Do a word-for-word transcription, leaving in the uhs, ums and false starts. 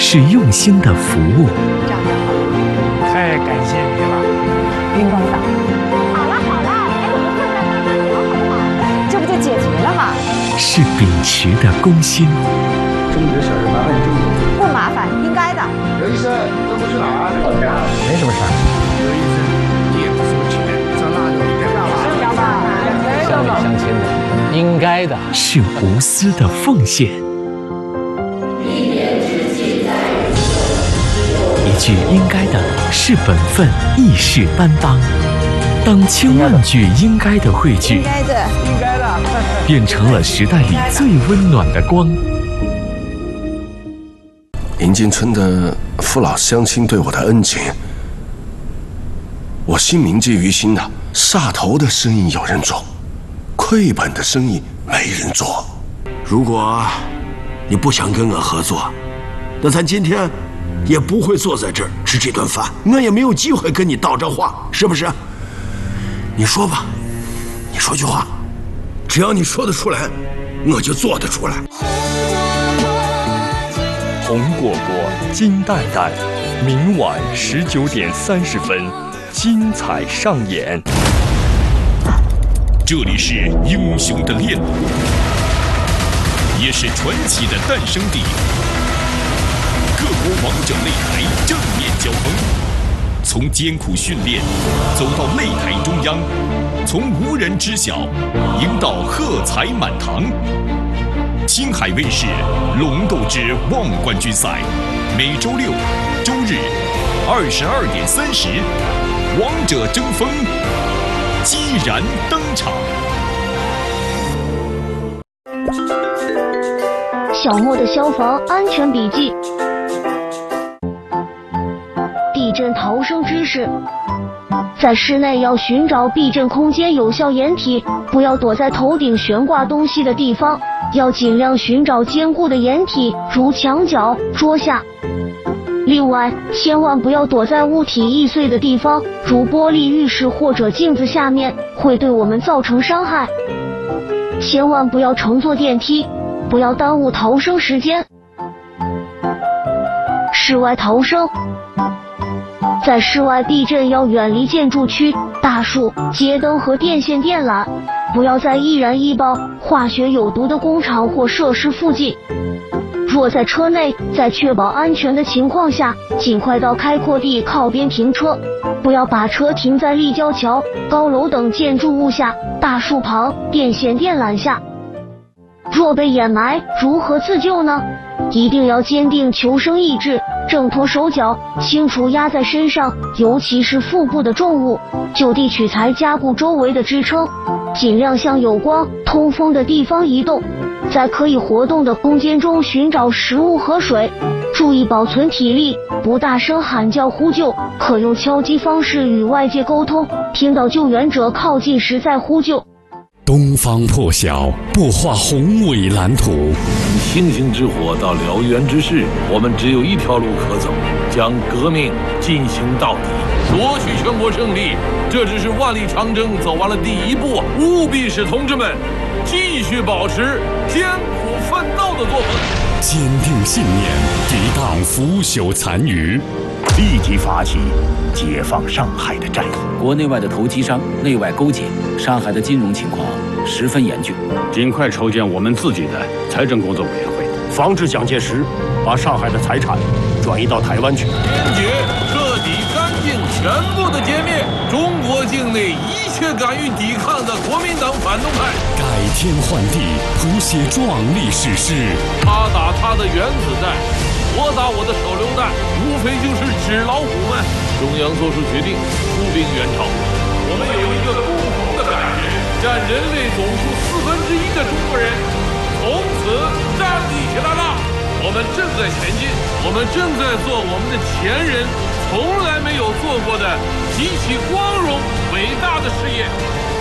是用心的服务。 这样就好了。 太感谢你了， 应该的。好了好了，哎，我们困难慢慢聊好不好？这不就解决了吗？ 是秉持的公心。 中国的小事麻烦你中国。 不麻烦，应该的。 刘医生，这不去哪儿？老家。 没什么事儿。 刘医生，你也不说钱，这腊肉应该干嘛？ 是吧？ 乡里乡亲的，应该的。 是无私的奉献。一句应该的是本分，义士担当。当千万句应该的汇聚， 应该的， 应该的， 变成了时代里最温暖的光。 银金村的父老乡亲对我的恩情，我心铭记于心的。煞头的生意有人做，亏本的生意没人做。 如果你不想跟我合作，那咱今天也不会坐在这儿吃这顿饭，我也没有机会跟你道这话，是不是？你说吧，你说句话，只要你说得出来，我就做得出来。 红果果，金蛋蛋，明晚十九点三十分，精彩上演。 这里是英雄的练路，也是传奇的诞生地。各国王者擂台正面交锋，从艰苦训练走到擂台中央，从无人知晓赢到喝彩满堂。青海卫视《龙斗之望冠军赛》，每周六、周日二十二点三十，王者争锋，激然登场。 小莫的消防安全笔记：地震逃生知识。在室内要寻找避震空间有效掩体，不要躲在头顶悬挂东西的地方，要尽量寻找坚固的掩体，如墙角、桌下。另外，千万不要躲在物体易碎的地方，如玻璃浴室或者镜子下面，会对我们造成伤害。千万不要乘坐电梯，不要耽误逃生时间。室外逃生。在室外避震要远离建筑区、大树、街灯和电线电缆，不要在易燃易爆、化学有毒的工厂或设施附近。若在车内，在确保安全的情况下，尽快到开阔地靠边停车，不要把车停在立交桥、高楼等建筑物下、大树旁、电线电缆下。若被掩埋，如何自救呢？一定要坚定求生意志，挣脱手脚，清除压在身上，尤其是腹部的重物，就地取材加固周围的支撑，尽量向有光、通风的地方移动，在可以活动的空间中寻找食物和水，注意保存体力，不大声喊叫呼救，可用敲击方式与外界沟通，听到救援者靠近时再呼救。 东方破晓，擘画宏伟蓝图。 从星星之火到燎原之势，我们只有一条路可走，将革命进行到底，夺取全国胜利。这只是万里长征走完了第一步，务必使同志们继续保持艰苦奋斗的作风， 坚定信念，抵挡腐朽残余， 立即发起解放上海的战役。 国内外的投机商内外勾结，上海的金融情况十分严峻， 尽快筹建我们自己的财政工作委员会，防止蒋介石把上海的财产转移到台湾去。 坚决、彻底、干净、全部的歼灭中国境内一切敢于抵抗的国民党反动派， 改天换地，谱写壮丽史诗。 他打他的原子弹，我打我的手榴弹，无非就是纸老虎们。中央做出决定，出兵援朝。我们有一个共同的感觉，占人类总数四分之一的中国人从此站立起来了。我们正在前进，我们正在做我们的前人从来没有做过的极其光荣伟大的事业。